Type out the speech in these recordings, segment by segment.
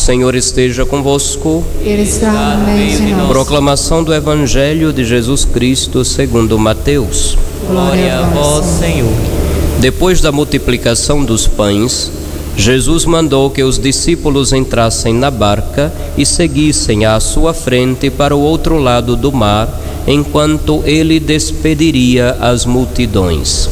Senhor esteja convosco. Ele está no meio de nós. Proclamação do Evangelho de Jesus Cristo segundo Mateus. Glória a vós, Senhor. Depois da multiplicação dos pães, Jesus mandou que os discípulos entrassem na barca e seguissem à sua frente para o outro lado do mar, enquanto ele despediria as multidões.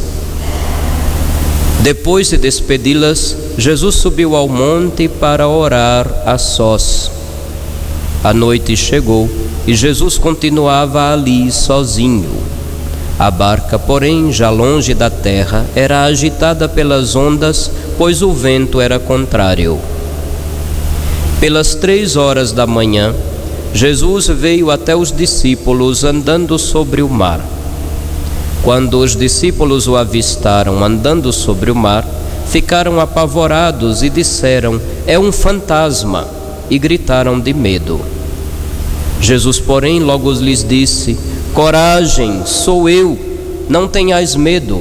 Depois de despedi-las, Jesus subiu ao monte para orar a sós. A noite chegou e Jesus continuava ali sozinho. A barca, porém, já longe da terra, era agitada pelas ondas, pois o vento era contrário. Pelas 3 horas da manhã, Jesus veio até os discípulos andando sobre o mar. Quando os discípulos o avistaram andando sobre o mar, ficaram apavorados e disseram: "É um fantasma!" e gritaram de medo. Jesus, porém, logo lhes disse: "Coragem, sou eu, não tenhais medo."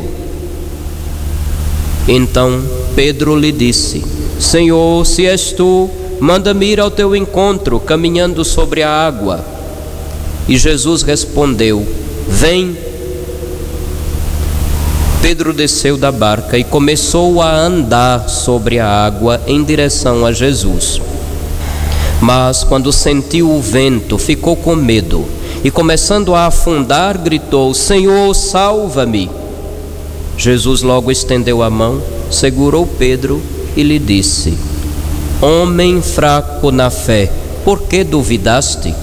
Então Pedro lhe disse: "Senhor, se és tu, manda-me ir ao teu encontro, caminhando sobre a água." E Jesus respondeu: "Vem." Pedro desceu da barca e começou a andar sobre a água em direção a Jesus. Mas, quando sentiu o vento, ficou com medo e, começando a afundar, gritou: "Senhor, salva-me!" Jesus logo estendeu a mão, segurou Pedro e lhe disse: "Homem fraco na fé, por que duvidaste?"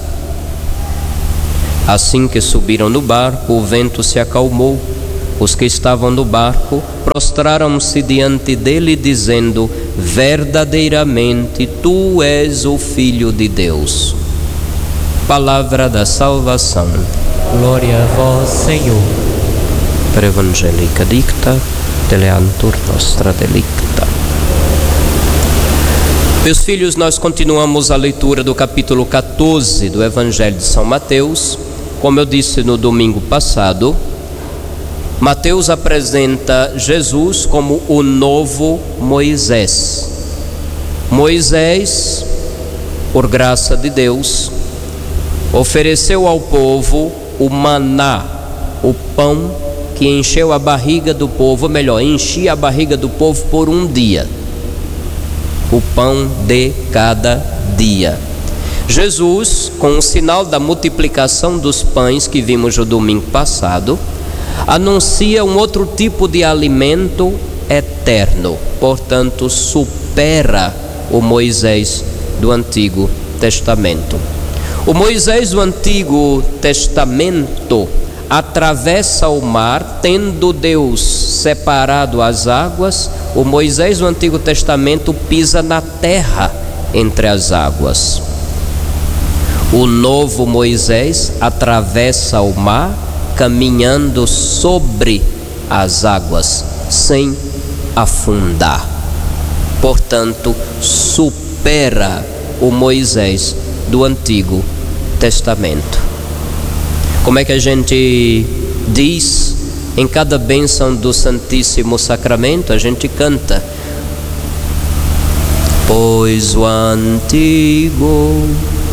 Assim que subiram no barco, o vento se acalmou. Os que estavam no barco prostraram-se diante dele, dizendo: "Verdadeiramente, tu és o Filho de Deus." Palavra da salvação. Glória a vós, Senhor. Per evangelica dicta, teleantur nostra delicta. Meus filhos, nós continuamos a leitura do capítulo 14 do Evangelho de São Mateus. Como eu disse no domingo passado, Mateus apresenta Jesus como o novo Moisés. Moisés, por graça de Deus, ofereceu ao povo o maná, o pão que encheu a barriga do povo, ou melhor, enchia a barriga do povo por um dia. O pão de cada dia. Jesus, com o sinal da multiplicação dos pães que vimos no domingo passado, anuncia um outro tipo de alimento eterno, portanto supera o Moisés do Antigo Testamento. O Moisés do Antigo Testamento atravessa o mar, tendo Deus separado as águas. O Moisés do Antigo Testamento pisa na terra entre as águas. O novo Moisés atravessa o mar, caminhando sobre as águas, sem afundar. Portanto, supera o Moisés do Antigo Testamento. Como é que a gente diz em cada bênção do Santíssimo Sacramento? A gente canta: "Pois o Antigo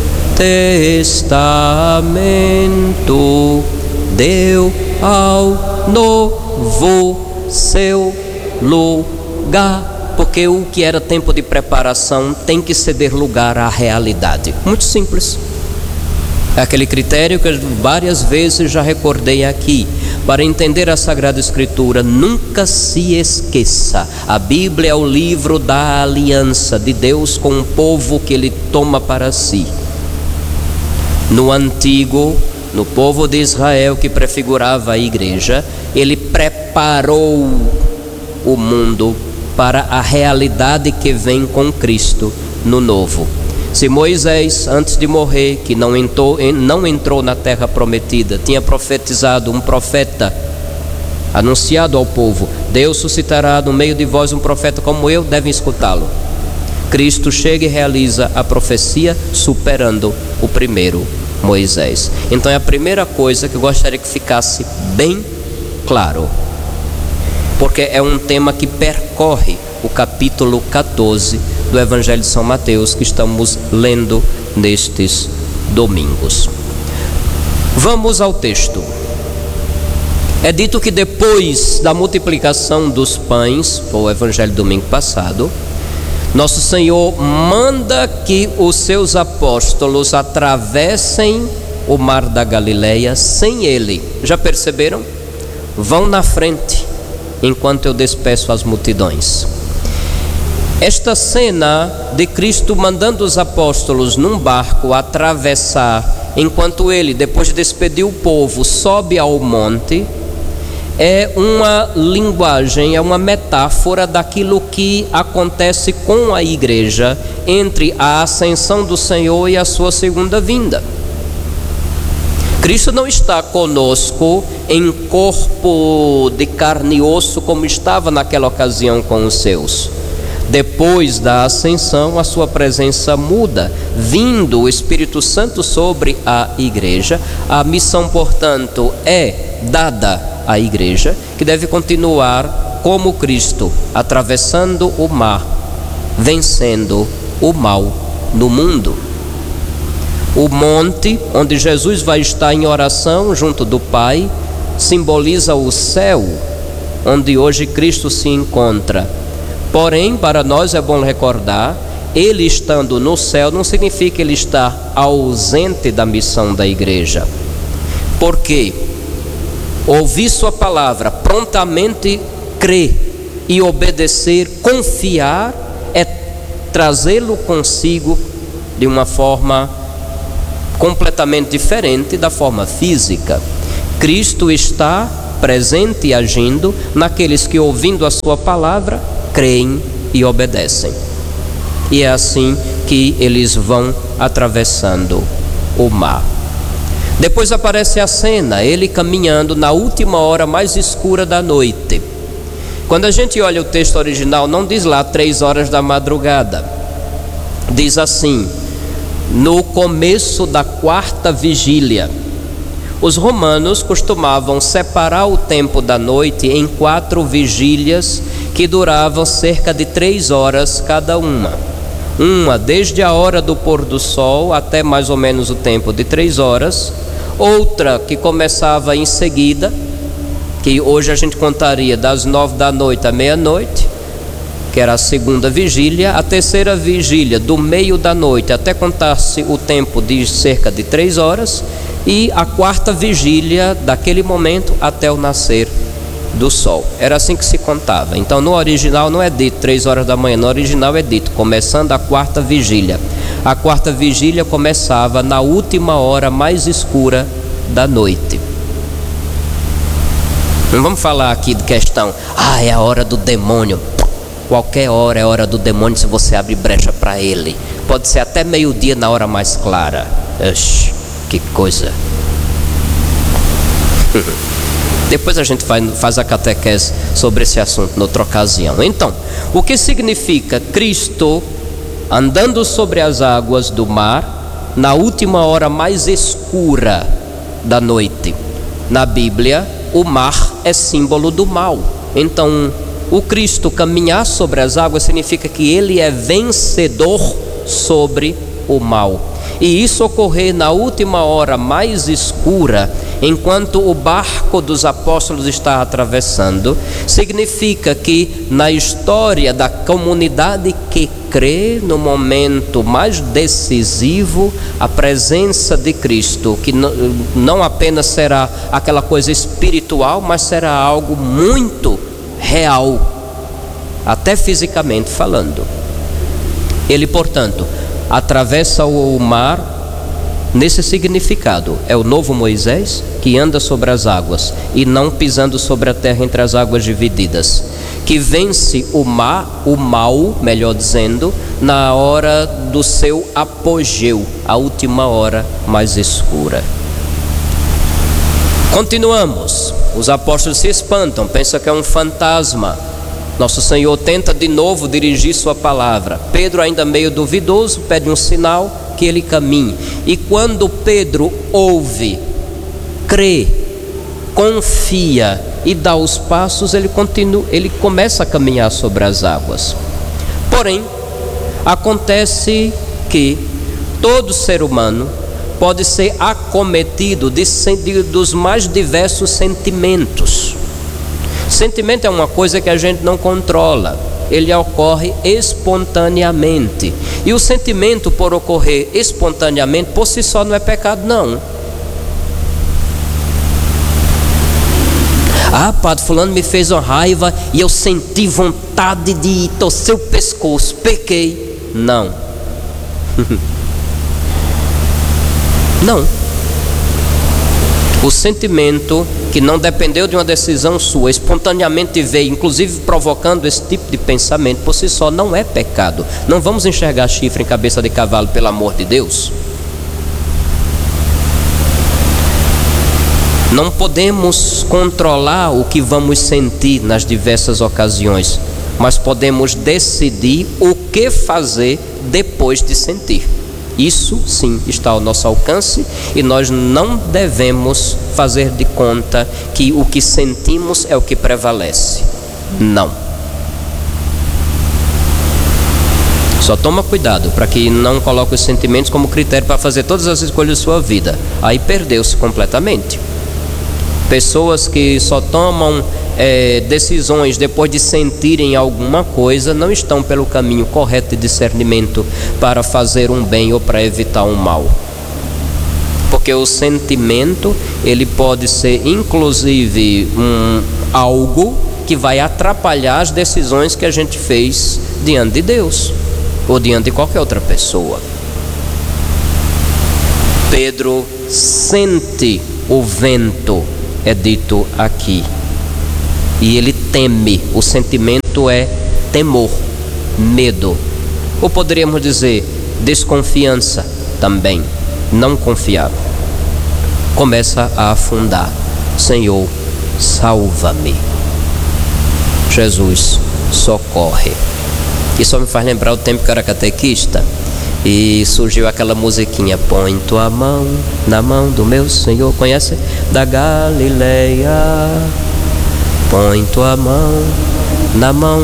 Testamento deu ao novo seu lugar." Porque o que era tempo de preparação tem que ceder lugar à realidade. Muito simples. É aquele critério que eu várias vezes já recordei aqui. Para entender a Sagrada Escritura, nunca se esqueça: a Bíblia é o livro da aliança de Deus com o povo que Ele toma para si. No Antigo, no povo de Israel, que prefigurava a igreja, Ele preparou o mundo para a realidade que vem com Cristo no Novo. Se Moisés, antes de morrer, que não entrou na terra prometida, tinha profetizado um profeta, anunciado ao povo: "Deus suscitará no meio de vós um profeta como eu", devem escutá-lo. Cristo chega e realiza a profecia, superando o primeiro Moisés. Então é a primeira coisa que eu gostaria que ficasse bem claro, porque é um tema que percorre o capítulo 14 do Evangelho de São Mateus que estamos lendo nestes domingos. Vamos ao texto. É dito que depois da multiplicação dos pães, foi o Evangelho do domingo passado, Nosso Senhor manda que os seus apóstolos atravessem o mar da Galileia sem Ele. Já perceberam? Vão na frente, enquanto eu despeço as multidões. Esta cena de Cristo mandando os apóstolos num barco atravessar, enquanto Ele, depois de despedir o povo, sobe ao monte, é uma linguagem, é uma metáfora daquilo que acontece com a igreja entre a ascensão do Senhor e a sua segunda vinda. Cristo não está conosco em corpo de carne e osso como estava naquela ocasião com os seus. Depois da ascensão, a sua presença muda, vindo o Espírito Santo sobre a igreja. A missão, portanto, é dada à igreja, que deve continuar como Cristo, atravessando o mar, vencendo o mal no mundo. O monte onde Jesus vai estar em oração junto do Pai simboliza o céu, onde hoje Cristo se encontra. Porém, para nós é bom recordar, Ele estando no céu não significa que Ele está ausente da missão da igreja. Por quê? Ouvir sua palavra, prontamente crer e obedecer, confiar, é trazê-lo consigo de uma forma completamente diferente da forma física. Cristo está presente e agindo naqueles que, ouvindo a sua palavra, creem e obedecem. E é assim que eles vão atravessando o mar. Depois aparece a cena, ele caminhando na última hora mais escura da noite. Quando a gente olha o texto original, não diz lá 3 horas da madrugada. Diz assim: no começo da 4ª vigília. Os romanos costumavam separar o tempo da noite em 4 vigílias que duravam cerca de 3 horas cada uma. Uma desde a hora do pôr do sol até mais ou menos o tempo de 3 horas. Outra que começava em seguida, que hoje a gente contaria das 9 da noite à meia-noite, que era a 2ª vigília. A 3ª vigília, do meio da noite até contar-se o tempo de cerca de 3 horas. E a 4ª vigília, daquele momento até o nascer do sol. Era assim que se contava. Então no original não é dito 3 horas da manhã, no original é dito começando a 4ª vigília. A 4ª vigília começava na última hora mais escura da noite. Não vamos falar aqui de questão, é a hora do demônio. Qualquer hora é hora do demônio se você abre brecha para ele. Pode ser até meio-dia na hora mais clara. Oxi, que coisa. Depois a gente faz a catequese sobre esse assunto noutra ocasião. Então, o que significa Cristo andando sobre as águas do mar na última hora mais escura da noite? Na Bíblia, o mar é símbolo do mal. Então, o Cristo caminhar sobre as águas significa que Ele é vencedor sobre o mal. E isso ocorrer na última hora mais escura, enquanto o barco dos apóstolos está atravessando, significa que na história da comunidade que crê, no momento mais decisivo, a presença de Cristo, que não apenas será aquela coisa espiritual, mas será algo muito real, até fisicamente falando. Ele, portanto, atravessa o mar nesse significado. É o novo Moisés que anda sobre as águas e não pisando sobre a terra entre as águas divididas, que vence o mal, melhor dizendo, na hora do seu apogeu, a última hora mais escura. Continuamos. Os apóstolos se espantam, pensam que é um fantasma. Nosso Senhor tenta de novo dirigir sua palavra. Pedro, ainda meio duvidoso, pede um sinal que ele caminhe. E quando Pedro ouve, crê, confia e dá os passos, ele começa a caminhar sobre as águas. Porém, Acontece que todo ser humano pode ser acometido dos mais diversos sentimentos. Sentimento é uma coisa que a gente não controla, ele ocorre espontaneamente. E o sentimento, por ocorrer espontaneamente, por si só não é pecado, não. Ah, padre, fulano me fez uma raiva e eu senti vontade de torcer o pescoço, pequei. Não. Não. O sentimento que não dependeu de uma decisão sua, espontaneamente veio, inclusive provocando esse tipo de pensamento, por si só não é pecado. Não vamos enxergar chifre em cabeça de cavalo, pelo amor de Deus. Não podemos controlar o que vamos sentir nas diversas ocasiões, mas podemos decidir o que fazer depois de sentir. Isso sim está ao nosso alcance e nós não devemos fazer de conta que o que sentimos é o que prevalece. Não. Só toma cuidado para que não coloque os sentimentos como critério para fazer todas as escolhas de sua vida. Aí perdeu-se completamente. Pessoas que só tomam decisões depois de sentirem alguma coisa não estão pelo caminho correto de discernimento para fazer um bem ou para evitar um mal. Porque o sentimento, ele pode ser inclusive algo que vai atrapalhar as decisões que a gente fez diante de Deus ou diante de qualquer outra pessoa. Pedro sente o vento, é dito aqui, e ele teme. O sentimento é temor, medo, ou poderíamos dizer desconfiança também, não confiar. Começa a afundar. Senhor, salva-me. Jesus, socorre. Isso só me faz lembrar o tempo que eu era catequista e surgiu aquela musiquinha: põe tua mão na mão do meu Senhor. Conhece? Da Galileia. Põe tua mão na mão